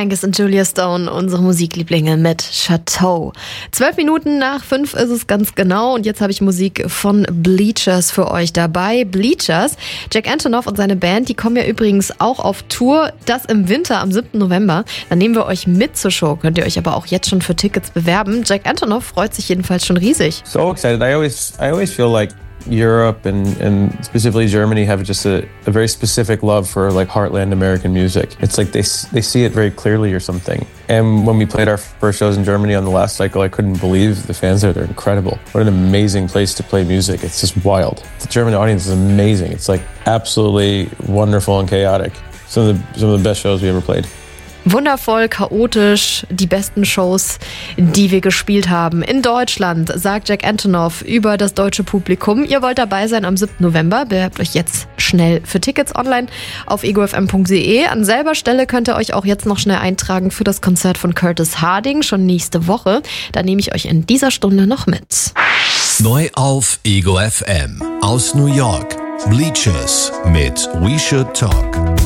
Angus und Julia Stone, unsere Musiklieblinge mit Chateau. 12 Minuten nach 5 ist es ganz genau und jetzt habe ich Musik von Bleachers für euch dabei. Bleachers, Jack Antonoff und seine Band, die kommen ja übrigens auch auf Tour, das im Winter am 7. November. Dann nehmen wir euch mit zur Show, könnt ihr euch aber auch jetzt schon für Tickets bewerben. Jack Antonoff freut sich jedenfalls schon riesig. So excited. I always feel like Europe and specifically Germany have just a very specific love for like heartland American music. It's like they see it very clearly or something. And when we played our first shows in Germany on the last cycle, I couldn't believe the fans there. They're incredible. What an amazing place to play music. It's just wild. The German audience is amazing. It's like absolutely wonderful and chaotic. Some of the best shows we ever played. Wundervoll, chaotisch, die besten Shows, die wir gespielt haben. In Deutschland, sagt Jack Antonoff über das deutsche Publikum. Ihr wollt dabei sein am 7. November. Bewerbt euch jetzt schnell für Tickets online auf egofm.de. An selber Stelle könnt ihr euch auch jetzt noch schnell eintragen für das Konzert von Curtis Harding, schon nächste Woche. Da nehme ich euch in dieser Stunde noch mit. Neu auf Ego FM aus New York. Bleachers mit We Should Talk.